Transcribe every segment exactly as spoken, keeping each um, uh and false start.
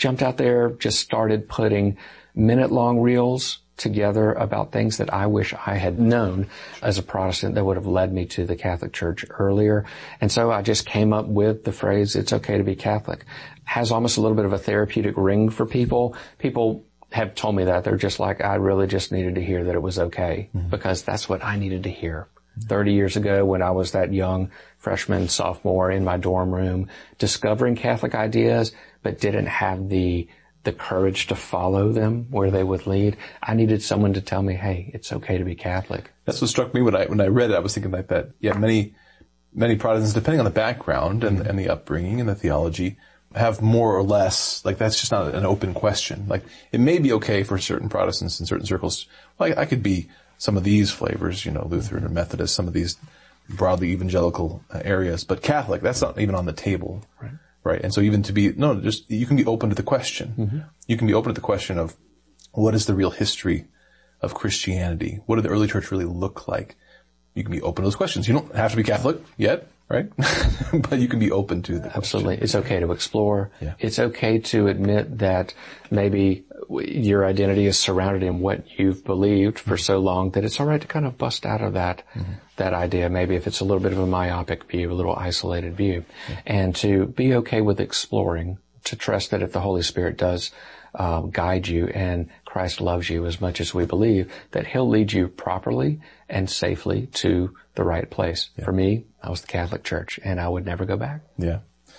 jumped out there, just started putting minute-long reels together about things that I wish I had known as a Protestant that would have led me to the Catholic Church earlier. And so I just came up with the phrase, it's okay to be Catholic. Has almost a little bit of a therapeutic ring for people. People have told me that. They're just like, I really just needed to hear that it was okay, mm-hmm. because that's what I needed to hear. thirty years ago, when I was that young freshman, sophomore in my dorm room, discovering Catholic ideas, but didn't have the the courage to follow them where they would lead. I needed someone to tell me, hey, it's okay to be Catholic. That's what struck me when I when I read it. I was thinking like that. Yeah, many many Protestants, depending on the background and, and the upbringing and the theology, have more or less, like that's just not an open question. Like it may be okay for certain Protestants in certain circles. Like I could be some of these flavors, you know, Lutheran or Methodist, some of these broadly evangelical areas, but Catholic, that's not even on the table. Right. Right. And so even to be, no, just, you can be open to the question. Mm-hmm. You can be open to the question of what is the real history of Christianity? What did the early church really look like? You can be open to those questions. You don't have to be Catholic yet, right? But you can be open to the question. Absolutely. It's okay to explore. Yeah. It's okay to admit that maybe your identity is surrounded in what you've believed for so long that it's all right to kind of bust out of that, mm-hmm. that idea. Maybe if it's a little bit of a myopic view, a little isolated view, yeah. and to be okay with exploring, to trust that if the Holy Spirit does um, guide you and Christ loves you as much as we believe, that He'll lead you properly and safely to the right place. Yeah. For me, I was the Catholic Church, and I would never go back. Yeah.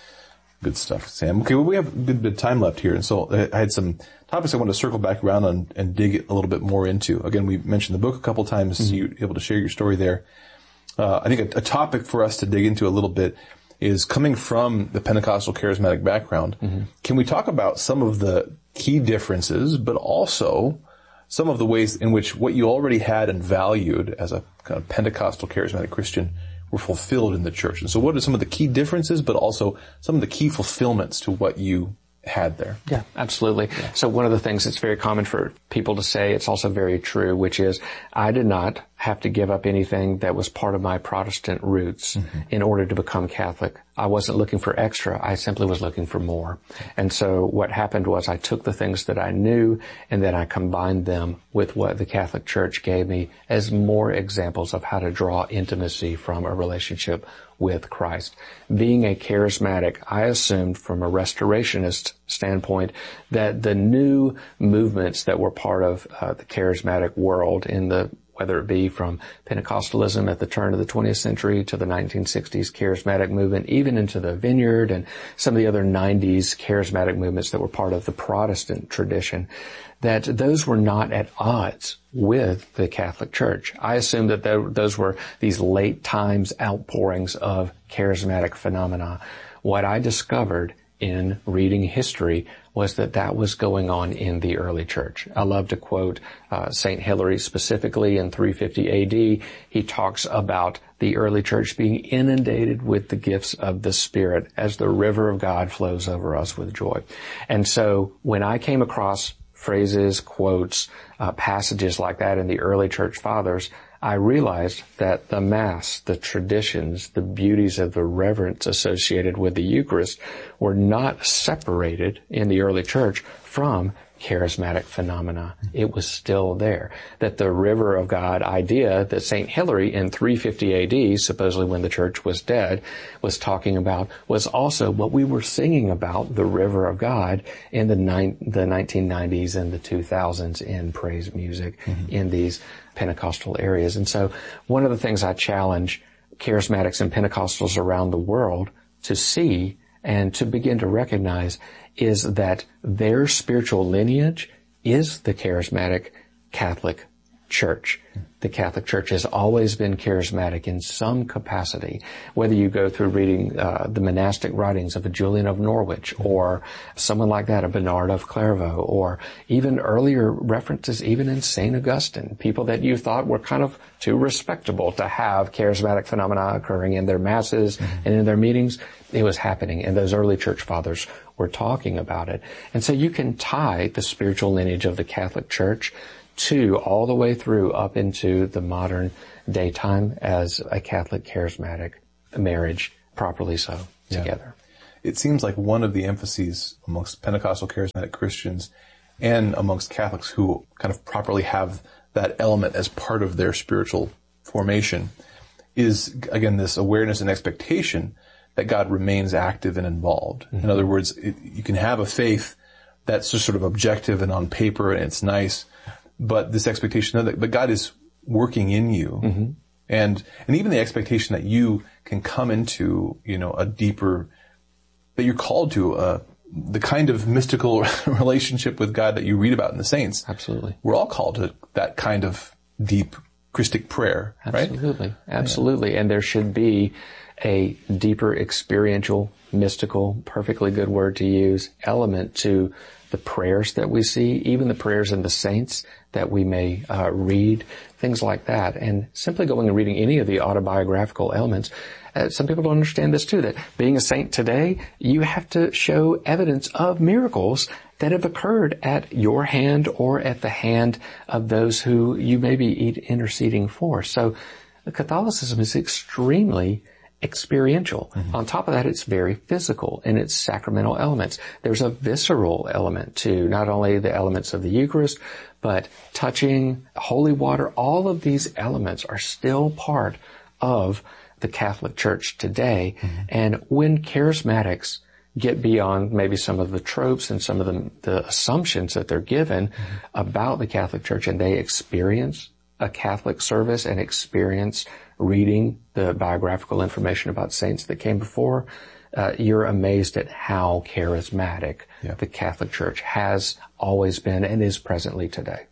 Good stuff, Sam. Okay, well, we have a good bit of time left here, and so I had some topics I wanted to circle back around on and dig a little bit more into. Again, we mentioned the book a couple times. Mm-hmm. You were able to share your story there. Uh, I think a, a topic for us to dig into a little bit is coming from the Pentecostal charismatic background. Mm-hmm. Can we talk about some of the key differences, but also some of the ways in which what you already had and valued as a kind of Pentecostal charismatic Christian were fulfilled in the church? And so what are some of the key differences, but also some of the key fulfillments to what you had there? Yeah, absolutely. Yeah. So one of the things that's very common for people to say, it's also very true, which is I did not have to give up anything that was part of my Protestant roots mm-hmm. in order to become Catholic. I wasn't looking for extra. I simply was looking for more. And so what happened was I took the things that I knew and then I combined them with what the Catholic Church gave me as more examples of how to draw intimacy from a relationship with Christ. Being a charismatic, I assumed from a restorationist standpoint that the new movements that were part of uh, the charismatic world in the whether it be from Pentecostalism at the turn of the twentieth century to the nineteen sixties charismatic movement, even into the Vineyard and some of the other nineties charismatic movements that were part of the Protestant tradition, that those were not at odds with the Catholic Church. I assumed that those were these late times outpourings of charismatic phenomena. What I discovered in reading history was that that was going on in the early church. I love to quote uh, Saint Hilary specifically in three fifty A D. He talks about the early church being inundated with the gifts of the Spirit as the river of God flows over us with joy. And so when I came across phrases, quotes, uh, passages like that in the early church fathers, I realized that the Mass, the traditions, the beauties of the reverence associated with the Eucharist were not separated in the early church from charismatic phenomena. It was still there. That the river of God idea that Saint Hilary in three fifty A D, supposedly when the church was dead, was talking about was also what we were singing about, the river of God, in the, ni- the nineteen nineties and the two thousands in praise music mm-hmm. in these Pentecostal areas. And so one of the things I challenge charismatics and Pentecostals around the world to see and to begin to recognize is that their spiritual lineage is the charismatic Catholic Church. The Catholic Church has always been charismatic in some capacity, whether you go through reading uh, the monastic writings of a Julian of Norwich or someone like that, a Bernard of Clairvaux, or even earlier references even in Saint Augustine, people that you thought were kind of too respectable to have charismatic phenomena occurring in their masses mm-hmm. and in their meetings. It was happening, and those early church fathers were talking about it. And so you can tie the spiritual lineage of the Catholic Church to all the way through up into the modern daytime as a Catholic charismatic marriage, properly so, yeah. together. it seems like one of the emphases amongst Pentecostal charismatic Christians and amongst Catholics who kind of properly have that element as part of their spiritual formation is, again, this awareness and expectation that God remains active and involved. Mm-hmm. In other words, it, you can have a faith that's just sort of objective and on paper and it's nice, but this expectation that, but God is working in you. Mm-hmm. And, and even the expectation that you can come into, you know, a deeper, that you're called to, uh, the kind of mystical relationship with God that you read about in the saints. Absolutely. We're all called to that kind of deep Christic prayer, right? Absolutely. Absolutely. Yeah. And there should be a deeper experiential, mystical, perfectly good word to use, element to the prayers that we see, even the prayers in the saints that we may uh, read, things like that. And simply going and reading any of the autobiographical elements, uh, some people don't understand this too, that being a saint today, you have to show evidence of miracles that have occurred at your hand or at the hand of those who you may be interceding for. So Catholicism is extremely experiential. Mm-hmm. On top of that, it's very physical in its sacramental elements. There's a visceral element to not only the elements of the Eucharist, but touching, holy water. All of these elements are still part of the Catholic Church today. Mm-hmm. And when charismatics get beyond maybe some of the tropes and some of the, the assumptions that they're given mm-hmm. about the Catholic Church, and they experience a Catholic service and experience reading the biographical information about saints that came before, uh, you're amazed at how charismatic yeah. the Catholic Church has always been and is presently today.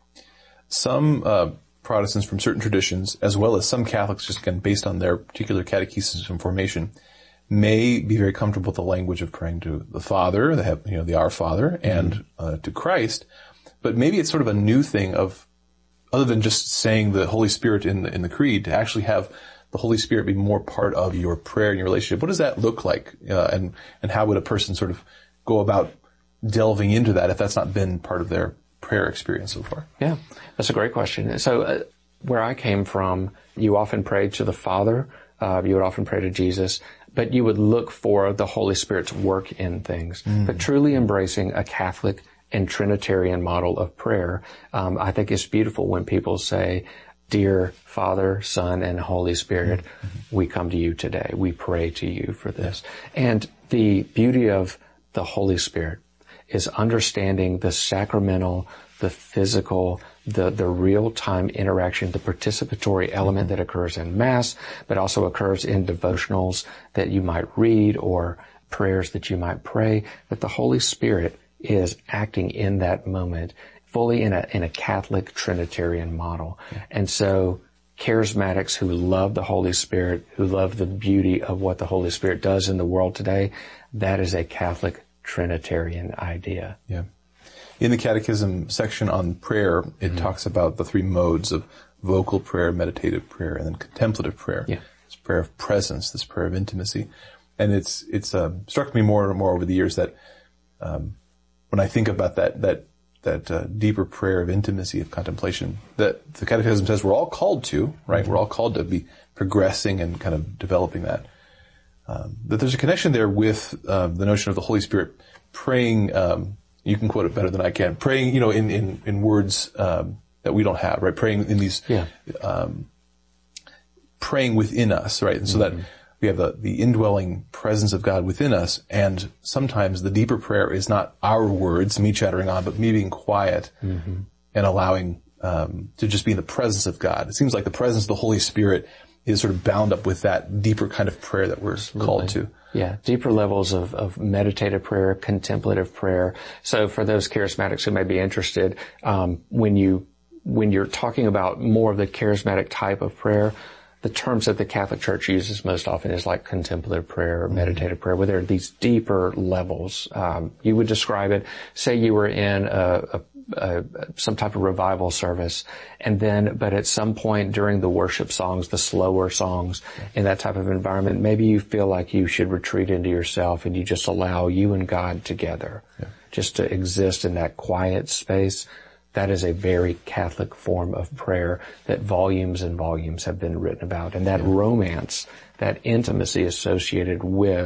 Some uh, Protestants from certain traditions, as well as some Catholics, just again based on their particular catechesis and formation, may be very comfortable with the language of praying to the Father, the you know the Our Father, mm-hmm. and uh, to Christ, but maybe it's sort of a new thing of, other than just saying the Holy Spirit in the, in the creed, to actually have the Holy Spirit be more part of your prayer and your relationship. What does that look like? Uh, and, and how would a person sort of go about delving into that if that's not been part of their prayer experience so far? Yeah, that's a great question. So uh, where I came from, you often prayed to the Father. Uh, you would often pray to Jesus, but you would look for the Holy Spirit's work in things. Mm. But truly embracing a Catholic and Trinitarian model of prayer, um, I think it's beautiful when people say, "Dear Father, Son, and Holy Spirit, mm-hmm. we come to you today. We pray to you for this." And the beauty of the Holy Spirit is understanding the sacramental, the physical, the, the real-time interaction, the participatory element mm-hmm. that occurs in Mass, but also occurs in devotionals that you might read or prayers that you might pray, that the Holy Spirit is acting in that moment fully in a in a Catholic Trinitarian model. Yeah. And so charismatics who love the Holy Spirit, who love the beauty of what the Holy Spirit does in the world today, that is a Catholic Trinitarian idea. Yeah. In the Catechism section on prayer, it mm-hmm. talks about the three modes of vocal prayer, meditative prayer, and then contemplative prayer. Yeah. This prayer of presence, this prayer of intimacy. And it's it's uh, struck me more and more over the years that um, when I think about that, that, that, uh, deeper prayer of intimacy, of contemplation, that the Catechism says we're all called to, right? Mm-hmm. We're all called to be progressing and kind of developing that. Um, that there's a connection there with, uh, the notion of the Holy Spirit praying, um, you can quote it better than I can, praying, you know, in, in, in words, um, that we don't have, right? Praying in these, yeah. um, praying within us, right? And so mm-hmm. that, we have the, the indwelling presence of God within us, and sometimes the deeper prayer is not our words, me chattering on, but me being quiet mm-hmm. and allowing um, to just be in the presence of God. It seems like the presence of the Holy Spirit is sort of bound up with that deeper kind of prayer that we're Absolutely. Called to. Yeah, deeper levels of, of meditative prayer, contemplative prayer. So for those charismatics who may be interested, um, when you when you're talking about more of the charismatic type of prayer, the terms that the Catholic Church uses most often is like contemplative prayer or meditative prayer, where there are these deeper levels. Um, you would describe it, say you were in a, a, a, some type of revival service, and then, but at some point during the worship songs, the slower songs, in that type of environment, maybe you feel like you should retreat into yourself and you just allow you and God together, yeah. just to exist in that quiet space. That is a very Catholic form of prayer that volumes and volumes have been written about. And that romance, that intimacy associated with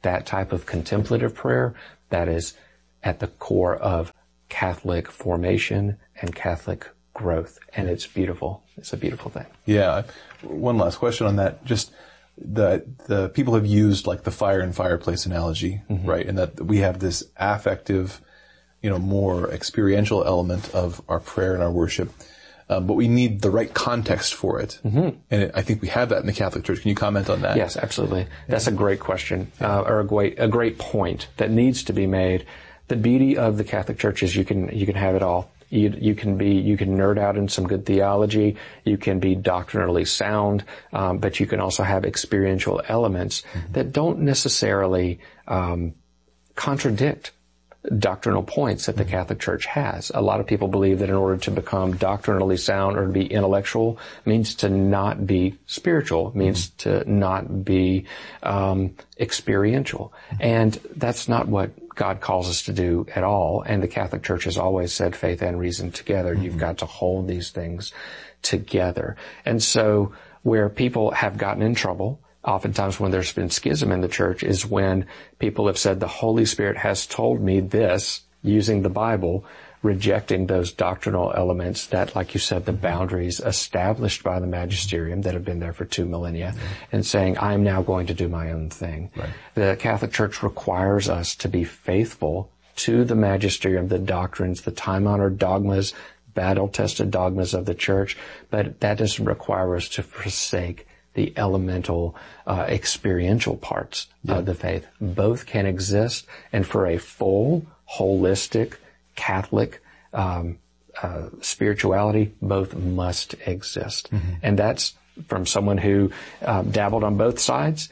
that type of contemplative prayer that is at the core of Catholic formation and Catholic growth. And it's beautiful. It's a beautiful thing. Yeah. One last question on that. Just the, the people have used like the fire and fireplace analogy, mm-hmm. right? And that we have this affective, you know, more experiential element of our prayer and our worship. Um, but we need the right context for it. Mm-hmm. And it, I think we have that in the Catholic Church. Can you comment on that? Yes, absolutely. That's a great question, uh, or a great, a great point that needs to be made. The beauty of the Catholic Church is you can, you can have it all. You, you can be, you can nerd out in some good theology. You can be doctrinally sound, um, but you can also have experiential elements mm-hmm. that don't necessarily, um, contradict doctrinal points that the Catholic Church has. A lot of people believe that in order to become doctrinally sound or to be intellectual means to not be spiritual, means mm-hmm. to not be um, experiential. Mm-hmm. And that's not what God calls us to do at all. And the Catholic Church has always said faith and reason together. Mm-hmm. You've got to hold these things together. And so where people have gotten in trouble, oftentimes when there's been schism in the church, is when people have said the Holy Spirit has told me this, using the Bible, rejecting those doctrinal elements that, like you said, the boundaries established by the magisterium that have been there for two millennia, mm-hmm. and saying, I'm now going to do my own thing. Right. The Catholic Church requires us to be faithful to the magisterium, the doctrines, the time-honored dogmas, battle-tested dogmas of the church, but that doesn't require us to forsake the elemental, uh, experiential parts yeah. of the faith. Both can exist, and for a full, holistic, Catholic, um, uh, spirituality, both must exist. Mm-hmm. And that's from someone who, um, dabbled on both sides,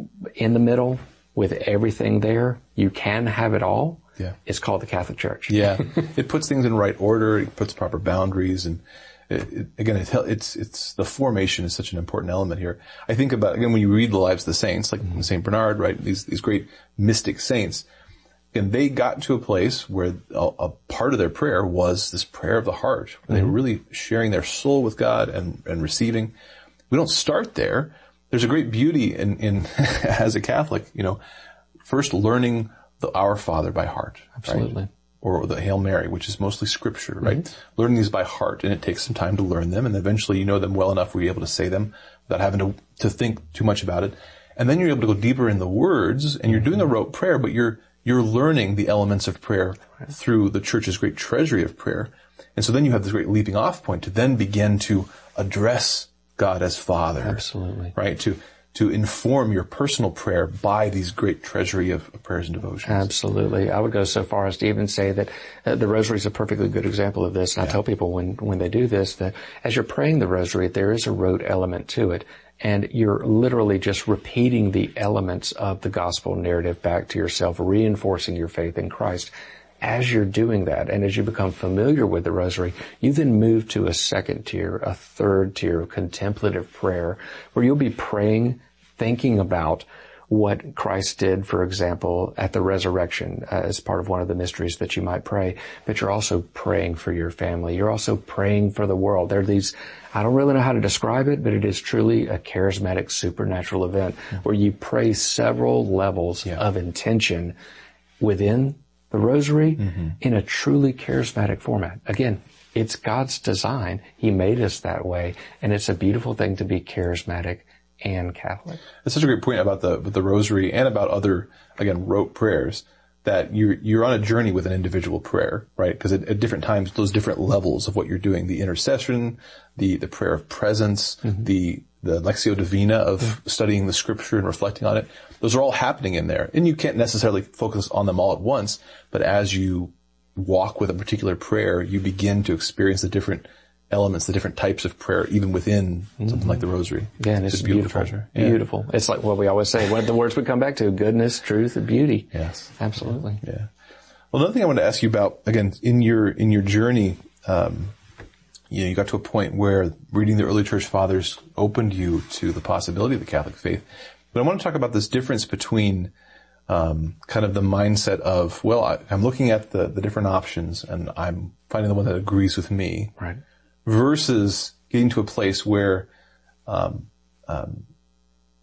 in the middle, with everything there. You can have it all. Yeah. It's called the Catholic Church. Yeah. It puts things in right order. It puts proper boundaries, and It, it, again, it, it's, it's, the formation is such an important element here. I think about, again, when you read the lives of the saints, like mm-hmm. Saint Bernard, right, these, these great mystic saints, and they got to a place where a, a part of their prayer was this prayer of the heart, where mm-hmm. they were really sharing their soul with God and, and receiving. We don't start there. There's a great beauty in, in, as a Catholic, you know, first learning the Our Father by heart. Absolutely. Right? Or the Hail Mary, which is mostly scripture, right? Mm-hmm. Learning these by heart, and it takes some time to learn them, and eventually you know them well enough where you're able to say them without having to, to think too much about it. And then you're able to go deeper in the words, and you're doing the rote prayer, but you're, you're learning the elements of prayer right. through the Church's great treasury of prayer. And so then you have this great leaping off point to then begin to address God as Father. Absolutely. Right? To, to inform your personal prayer by these great treasury of prayers and devotions. Absolutely. I would go so far as to even say that uh, the rosary is a perfectly good example of this. And yeah. I tell people when, when they do this that as you're praying the rosary, there is a rote element to it. And you're literally just repeating the elements of the gospel narrative back to yourself, reinforcing your faith in Christ. As you're doing that, and as you become familiar with the rosary, you then move to a second tier, a third tier of contemplative prayer, where you'll be praying, thinking about what Christ did, for example, at the resurrection uh, as part of one of the mysteries that you might pray, but you're also praying for your family. You're also praying for the world. There are these, I don't really know how to describe it, but it is truly a charismatic supernatural event mm-hmm. where you pray several levels yeah. of intention within the rosary mm-hmm. in a truly charismatic format. Again, it's God's design. He made us that way, and it's a beautiful thing to be charismatic and Catholic. That's such a great point about the, the rosary and about other, again, rote prayers, that you're, you're on a journey with an individual prayer, right? Because at, at different times, those different levels of what you're doing, the intercession, the, the prayer of presence, mm-hmm. the, the Lectio Divina of mm-hmm. studying the scripture and reflecting on it, those are all happening in there. And you can't necessarily focus on them all at once, but as you walk with a particular prayer, you begin to experience the different elements, the different types of prayer, even within mm-hmm. something like the rosary. Yeah, and it's, it's a beautiful, beautiful treasure. Yeah. Beautiful. It's like what we always say, what are the words we come back to? Goodness, truth, and beauty. Yes. Absolutely. Yeah. Well, another thing I want to ask you about, again, in your, in your journey, um, you know, you got to a point where reading the early church fathers opened you to the possibility of the Catholic faith. But I want to talk about this difference between, um, kind of the mindset of, well, I, I'm looking at the, the different options and I'm finding the one that agrees with me. Right. Versus getting to a place where, um, um,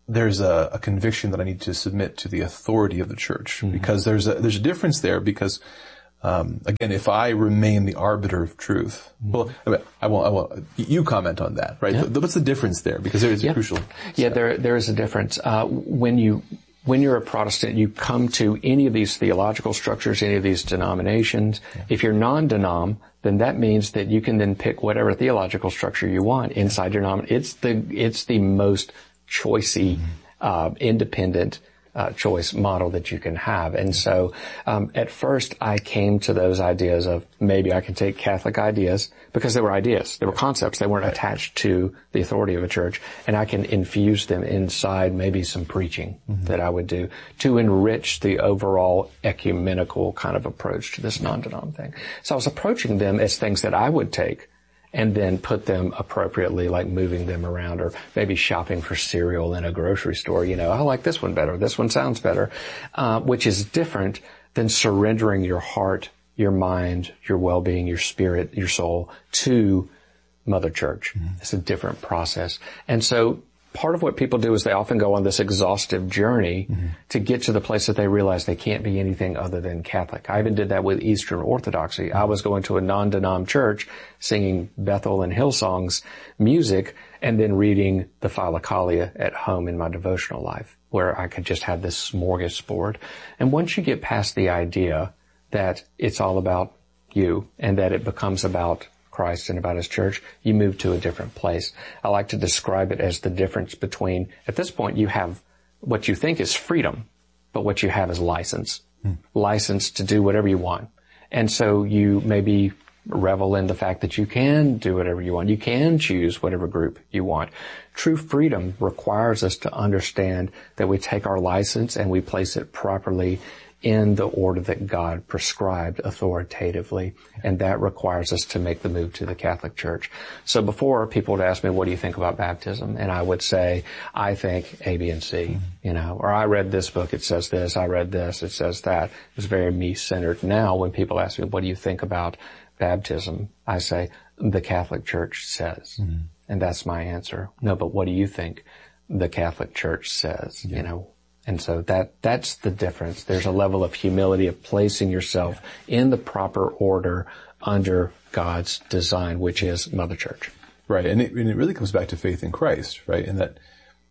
there's a, a conviction that I need to submit to the authority of the church, mm-hmm. because there's a, there's a difference there because, um, again, if I remain the arbiter of truth, mm-hmm. well, I, mean, I won't, I won't, you comment on that, right? Yeah. What's the difference there? Because there is a yeah. crucial. Yeah, there, there is a difference. Uh, when you, when you're a Protestant, you come to any of these theological structures, any of these denominations. Yeah. If you're non-denom, then that means that you can then pick whatever theological structure you want inside your denomination. It's the, it's the most choicey, mm-hmm. uh, independent, uh, choice model that you can have. And so, um, at first I came to those ideas of maybe I can take Catholic ideas because they were ideas. They were concepts. They weren't right. attached to the authority of a church, and I can infuse them inside maybe some preaching mm-hmm. that I would do to enrich the overall ecumenical kind of approach to this non-denom thing. So I was approaching them as things that I would take and then put them appropriately, like moving them around or maybe shopping for cereal in a grocery store. You know, I like this one better. This one sounds better, uh, which is different than surrendering your heart, your mind, your well-being, your spirit, your soul to Mother Church. Mm-hmm. It's a different process. And so part of what people do is they often go on this exhaustive journey mm-hmm. to get to the place that they realize they can't be anything other than Catholic. I even did that with Eastern Orthodoxy. I was going to a non-denom church, singing Bethel and Hillsong's music, and then reading the Philokalia at home in my devotional life, where I could just have this smorgasbord. And once you get past the idea that it's all about you and that it becomes about Christ and about his church, you move to a different place. I like to describe it as the difference between, at this point, you have what you think is freedom, but what you have is license. Hmm. License to do whatever you want. And so you maybe revel in the fact that you can do whatever you want. You can choose whatever group you want. True freedom requires us to understand that we take our license and we place it properly in the order that God prescribed authoritatively, and that requires us to make the move to the Catholic Church. So before, people would ask me, what do you think about baptism? And I would say, I think A, B, and C, mm-hmm. you know, or I read this book, it says this, I read this, it says that. It's very me-centered. Now, when people ask me, what do you think about baptism? I say, the Catholic Church says. Mm-hmm. And that's my answer. No, but what do you think the Catholic Church says? Yeah. You know, and so that, that's the difference. There's a level of humility of placing yourself yeah. in the proper order under God's design, which is Mother Church. Right. And it, and it really comes back to faith in Christ, right? And that,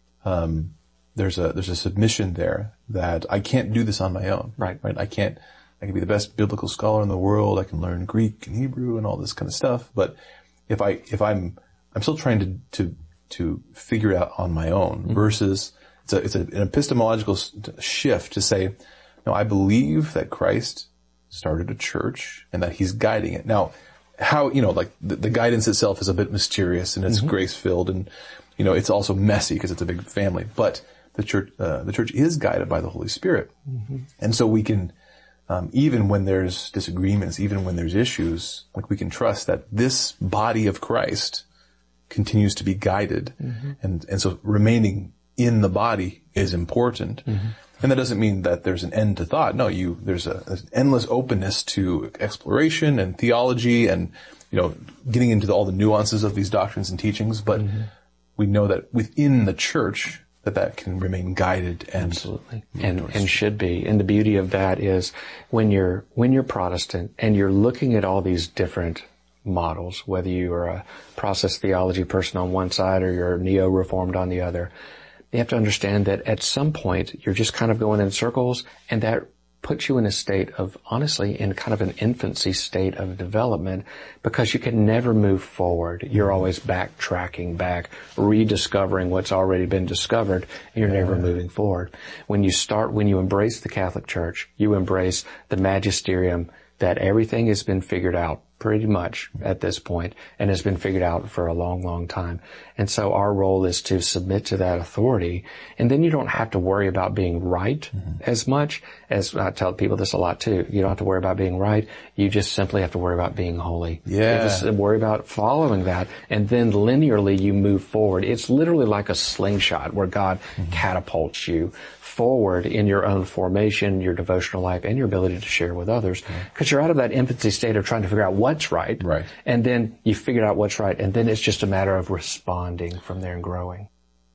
um, there's a, there's a submission there that I can't do this on my own. Right. Right. I can't, I can be the best biblical scholar in the world. I can learn Greek and Hebrew and all this kind of stuff. But if I, if I'm, I'm still trying to, to, to figure it out on my own mm-hmm. versus It's, a, it's a, an epistemological shift to say, no, I believe that Christ started a church and that he's guiding it. Now, how, you know, like the, the guidance itself is a bit mysterious and it's mm-hmm. grace-filled and, you know, it's also messy because it's a big family. But the church, uh, the church is guided by the Holy Spirit. Mm-hmm. And so we can, um, even when there's disagreements, even when there's issues, like we can trust that this body of Christ continues to be guided. Mm-hmm. And, and so remaining in the body is important. Mm-hmm. And that doesn't mean that there's an end to thought. No, you, there's a, an endless openness to exploration and theology and, you know, getting into the, all the nuances of these doctrines and teachings. But mm-hmm. we know that within the church that that can remain guided and absolutely and, and should be. And the beauty of that is when you're, when you're Protestant and you're looking at all these different models, whether you are a process theology person on one side or you're neo-reformed on the other, you have to understand that at some point you're just kind of going in circles, and that puts you in a state of, honestly, in kind of an infancy state of development, because you can never move forward. You're always backtracking back, rediscovering what's already been discovered, and you're never moving forward. When you start, when you embrace the Catholic Church, you embrace the magisterium that everything has been figured out pretty much at this point and has been figured out for a long, long time. And so our role is to submit to that authority. And then you don't have to worry about being right mm-hmm. as much as I tell people this a lot too. You don't have to worry about being right. You just simply have to worry about being holy. Yeah. You have to worry about following that. And then linearly you move forward. It's literally like a slingshot where God mm-hmm. catapults you forward in your own formation, your devotional life, and your ability to share with others. Because you're out of that infancy state of trying to figure out what's right. Right. And then you figured out what's right, and then it's just a matter of responding from there and growing.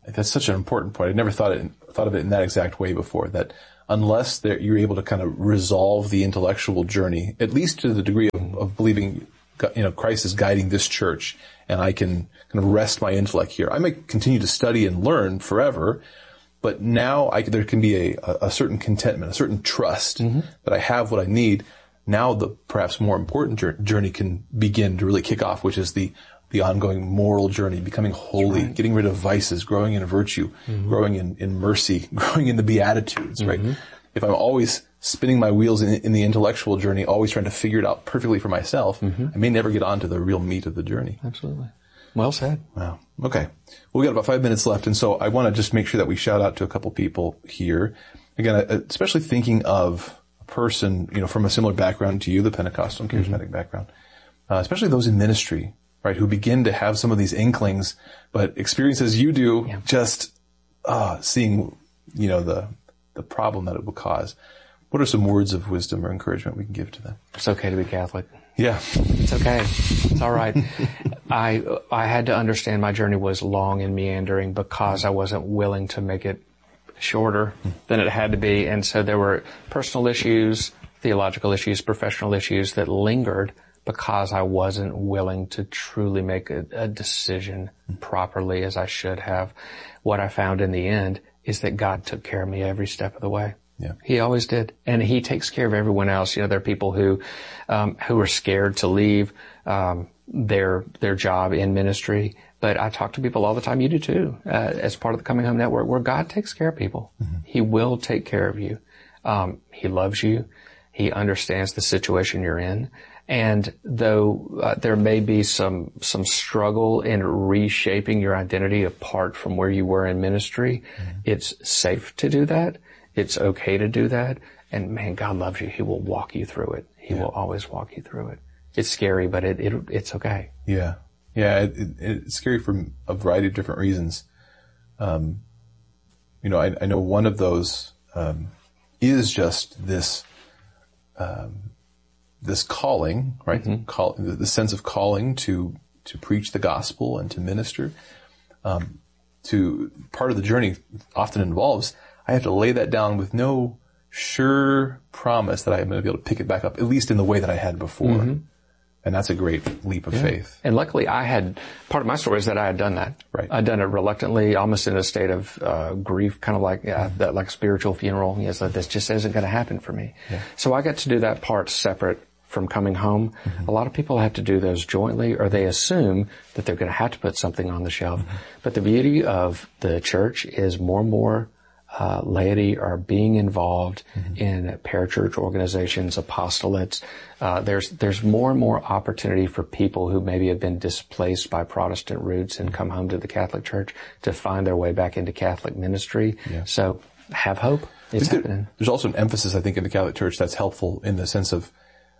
That's such an important point. I never thought it, thought of it in that exact way before, that unless there, you're able to kind of resolve the intellectual journey, at least to the degree of, of believing, you know, Christ is guiding this church and I can kind of rest my intellect here. I may continue to study and learn forever, but now I, there can be a, a certain contentment, a certain trust mm-hmm. that I have what I need. Now the perhaps more important journey can begin to really kick off, which is the the ongoing moral journey, becoming holy, right. getting rid of vices, growing in virtue, mm-hmm. growing in, in mercy, growing in the Beatitudes, mm-hmm. right? If I'm always spinning my wheels in, in the intellectual journey, always trying to figure it out perfectly for myself, mm-hmm. I may never get on to the real meat of the journey. Absolutely. Well said. Wow. Okay. Well, we got about five minutes left, and so I want to just make sure that we shout out to a couple people here. Again, especially thinking of a person, you know, from a similar background to you, the Pentecostal and charismatic mm-hmm. background, uh, especially those in ministry, right, who begin to have some of these inklings, but experiences you do, yeah. just uh, seeing, you know, the the problem that it will cause. What are some words of wisdom or encouragement we can give to them? It's okay to be Catholic. Yeah. It's okay. It's all right. I I had to understand my journey was long and meandering because I wasn't willing to make it shorter than it had to be. And so there were personal issues, theological issues, professional issues that lingered because I wasn't willing to truly make a, a decision properly as I should have. What I found in the end is that God took care of me every step of the way. Yeah. He always did. And he takes care of everyone else. You know, there are people who, um, who are scared to leave, um, their, their job in ministry. But I talk to people all the time. You do too, uh, as part of the Coming Home Network, where God takes care of people. Mm-hmm. He will take care of you. Um, he loves you. He understands the situation you're in. And though uh, there may be some some struggle in reshaping your identity apart from where you were in ministry, mm-hmm. it's safe to do that. It's okay to do that. And man, God loves you. He will walk you through it. He yeah. will always walk you through it. It's scary, but it, it it's okay. Yeah. Yeah. It, it, it's scary for a variety of different reasons. Um, you know, I, I know one of those, um, is just this, um, this calling, right? Mm-hmm. Call, the sense of calling to, to preach the gospel and to minister. Um, to part of the journey often involves, I have to lay that down with no sure promise that I'm going to be able to pick it back up, at least in the way that I had before. Mm-hmm. And that's a great leap of yeah. faith. And luckily I had, part of my story is that I had done that. Right. I'd done it reluctantly, almost in a state of, uh, grief, kind of like, uh, mm-hmm. that, like a spiritual funeral. You know, so this just isn't going to happen for me. Yeah. So I got to do that part separate from coming home. Mm-hmm. A lot of people have to do those jointly, or they assume that they're going to have to put something on the shelf. Mm-hmm. But the beauty of the church is more and more Uh, laity are being involved mm-hmm. in parachurch organizations, apostolates. Uh, there's, there's more and more opportunity for people who maybe have been displaced by Protestant roots and come home to the Catholic Church to find their way back into Catholic ministry. Yeah. So have hope. It's there, happening. There's also an emphasis, I think, in the Catholic Church that's helpful in the sense of,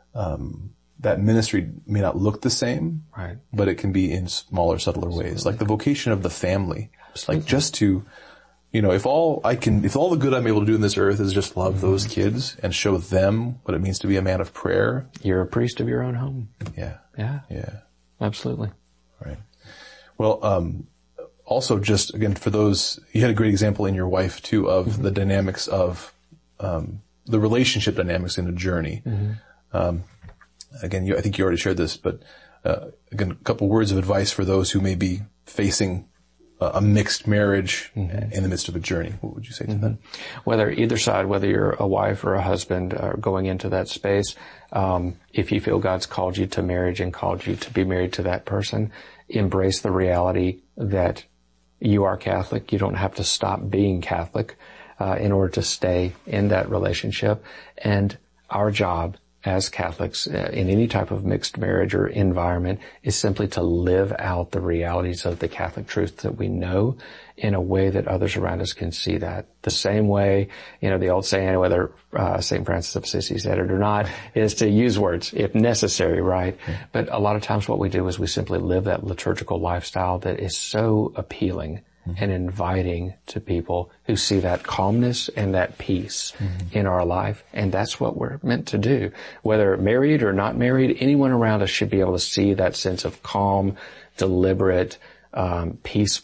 um, that ministry may not look the same, right? But it can be in smaller, subtler Absolutely. ways, like the vocation of the family, Absolutely. like just to, you know, if all I can, if all the good I'm able to do in this earth is just love mm-hmm. those kids and show them what it means to be a man of prayer. You're a priest of your own home. Yeah. Yeah. Yeah. Absolutely. Right. Well, um, also just again, for those, you had a great example in your wife too of mm-hmm. the dynamics of, um, the relationship dynamics in a journey. Mm-hmm. Um, again, you, I think you already shared this, but, uh, again, a couple words of advice for those who may be facing a mixed marriage mm-hmm. in the midst of a journey. What would you say to mm-hmm. them? Whether either side, whether you're a wife or a husband uh, going into that space, um, if you feel God's called you to marriage and called you to be married to that person, embrace the reality that you are Catholic. You don't have to stop being Catholic uh, in order to stay in that relationship. And our job as Catholics uh, in any type of mixed marriage or environment is simply to live out the realities of the Catholic truth that we know in a way that others around us can see that. The same way, you know, the old saying, whether uh, Saint Francis of Assisi said it or not, is to use words if necessary, right? Yeah. But a lot of times what we do is we simply live that liturgical lifestyle that is so appealing mm-hmm. and inviting to people who see that calmness and that peace mm-hmm. in our life. And that's what we're meant to do. Whether married or not married, anyone around us should be able to see that sense of calm, deliberate, um, peaceful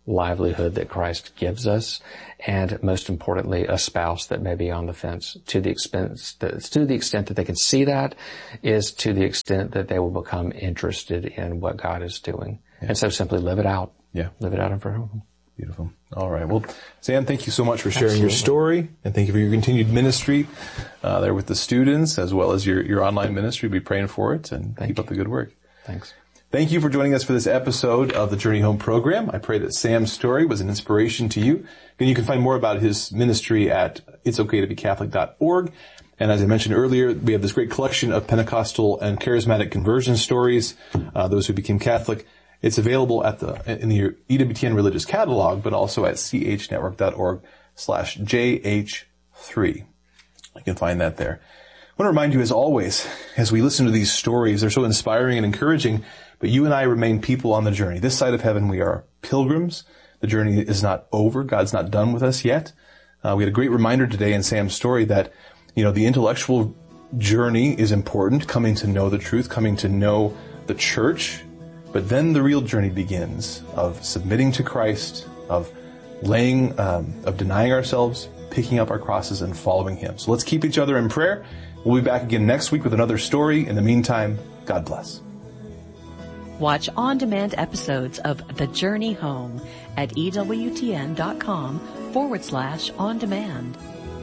livelihood that Christ gives us, and most importantly, a spouse that may be on the fence. To the extent that, to the extent that they can see that is to the extent that they will become interested in what God is doing. Yeah. And so simply live it out. Yeah. Live it out in front of them. Beautiful. All right. Well, Sam, thank you so much for sharing Absolutely. your story, and thank you for your continued ministry uh, there with the students, as well as your, your online ministry. Be praying for it, and thank keep you. up the good work. Thanks. Thank you for joining us for this episode of the Journey Home program. I pray that Sam's story was an inspiration to you. And you can find more about his ministry at its okay to be catholic dot org. And as I mentioned earlier, we have this great collection of Pentecostal and charismatic conversion stories, uh, those who became Catholic. It's available at the in the E W T N Religious Catalog, but also at c h network dot org slash j h three. You can find that there. I want to remind you, as always, as we listen to these stories, they're so inspiring and encouraging, but you and I remain people on the journey. This side of heaven, we are pilgrims. The journey is not over. God's not done with us yet. Uh, we had a great reminder today in Sam's story that, you know, the intellectual journey is important, coming to know the truth, coming to know the church. But then the real journey begins of submitting to Christ, of laying, um, of denying ourselves, picking up our crosses and following Him. So let's keep each other in prayer. We'll be back again next week with another story. In the meantime, God bless. Watch on-demand episodes of The Journey Home at ewtn.com forward slash on-demand.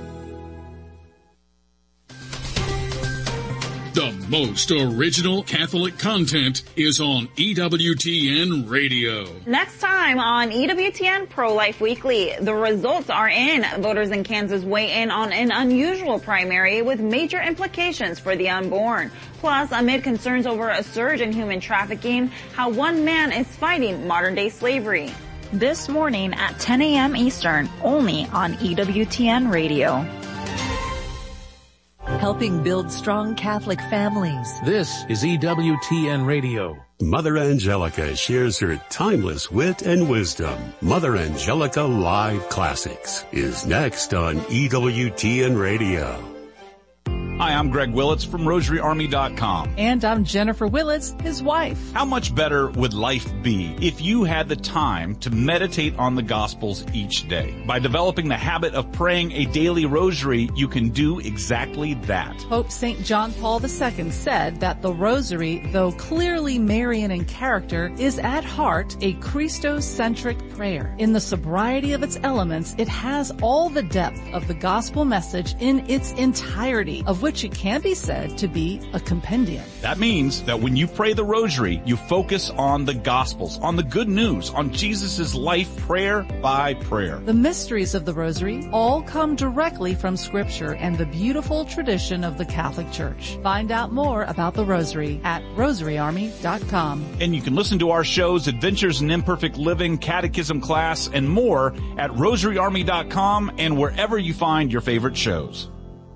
The most original Catholic content is on E W T N Radio. Next time on E W T N Pro-Life Weekly, the results are in. Voters in Kansas weigh in on an unusual primary with major implications for the unborn. Plus, amid concerns over a surge in human trafficking, how one man is fighting modern-day slavery. This morning at ten a.m. Eastern, only on E W T N Radio. Helping build strong Catholic families. This is E W T N Radio. Mother Angelica shares her timeless wit and wisdom. Mother Angelica Live Classics is next on E W T N Radio. Hi, I'm Greg Willits from Rosary Army dot com. And I'm Jennifer Willits, his wife. How much better would life be if you had the time to meditate on the Gospels each day? By developing the habit of praying a daily rosary, you can do exactly that. Pope Saint John Paul the Second said that the rosary, though clearly Marian in character, is at heart a Christocentric prayer. In the sobriety of its elements, it has all the depth of the gospel message in its entirety, of which it can be said to be a compendium. That means that when you pray the rosary, you focus on the Gospels, on the good news, on Jesus' life, prayer by prayer. The mysteries of the rosary all come directly from Scripture and the beautiful tradition of the Catholic Church. Find out more about the rosary at rosary army dot com. And you can listen to our shows, Adventures in Imperfect Living, Catechism Class, and more at rosary army dot com and wherever you find your favorite shows.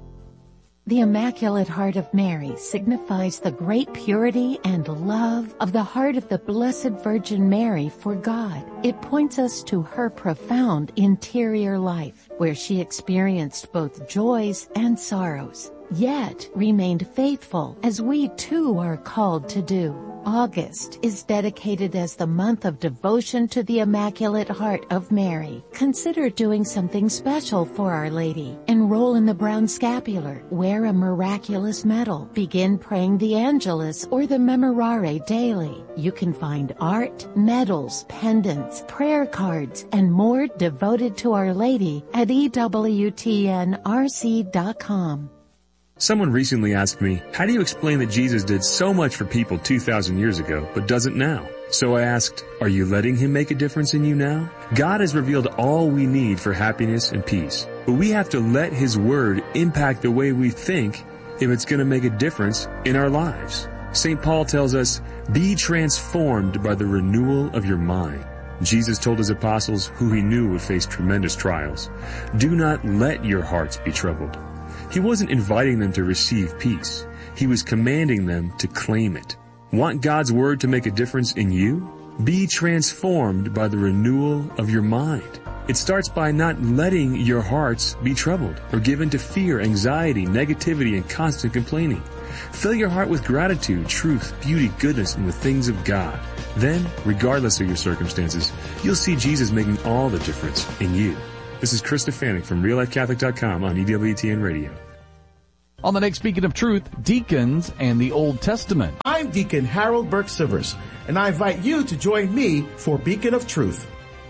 The Immaculate Heart of Mary signifies the great purity and love of the heart of the Blessed Virgin Mary for God. It points us to her profound interior life, where she experienced both joys and sorrows, yet remained faithful, as we too are called to do. August is dedicated as the month of devotion to the Immaculate Heart of Mary. Consider doing something special for Our Lady. Enroll in the Brown Scapular. Wear a miraculous medal. Begin praying the Angelus or the Memorare daily. You can find art, medals, pendants, prayer cards, and more devoted to Our Lady at E W T N R C dot com. Someone recently asked me, how do you explain that Jesus did so much for people two thousand years ago, but doesn't now? So I asked, are you letting Him make a difference in you now? God has revealed all we need for happiness and peace, but we have to let His Word impact the way we think if it's going to make a difference in our lives. Saint Paul tells us, be transformed by the renewal of your mind. Jesus told His apostles, who He knew would face tremendous trials, do not let your hearts be troubled. He wasn't inviting them to receive peace. He was commanding them to claim it. Want God's Word to make a difference in you? Be transformed by the renewal of your mind. It starts by not letting your hearts be troubled or given to fear, anxiety, negativity, and constant complaining. Fill your heart with gratitude, truth, beauty, goodness, and the things of God. Then, regardless of your circumstances, you'll see Jesus making all the difference in you. This is Chris Stefanik from real life catholic dot com on E W T N Radio. On the next Beacon of Truth, Deacons and the Old Testament. I'm Deacon Harold Burke Sivers, and I invite you to join me for Beacon of Truth.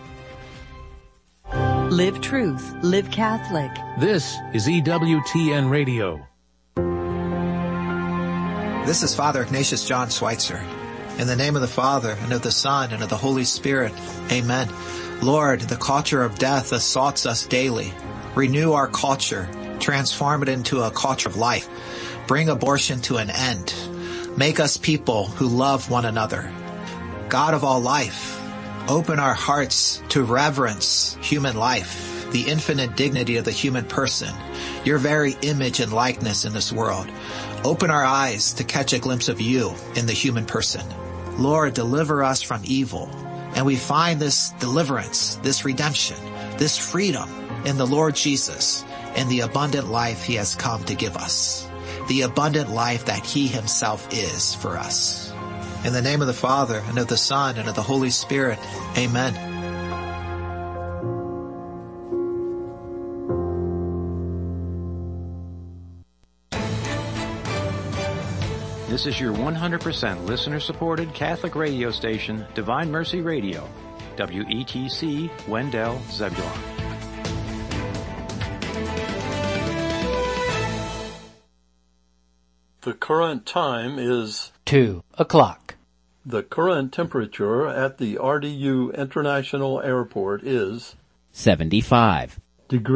Live truth, live Catholic. This is E W T N Radio. This is Father Ignatius John Schweitzer. In the name of the Father, and of the Son, and of the Holy Spirit. Amen. Lord, the culture of death assaults us daily. Renew our culture. Transform it into a culture of life. Bring abortion to an end. Make us people who love one another. God of all life, open our hearts to reverence human life, the infinite dignity of the human person, your very image and likeness in this world. Open our eyes to catch a glimpse of you in the human person. Lord, deliver us from evil. And we find this deliverance, this redemption, this freedom in the Lord Jesus and the abundant life he has come to give us. The abundant life that he himself is for us. In the name of the Father, and of the Son, and of the Holy Spirit. Amen. This is your one hundred percent listener-supported Catholic radio station, Divine Mercy Radio, W E T C, Wendell, Zebulon. The current time is two o'clock. The current temperature at the R D U International Airport is seventy-five degrees.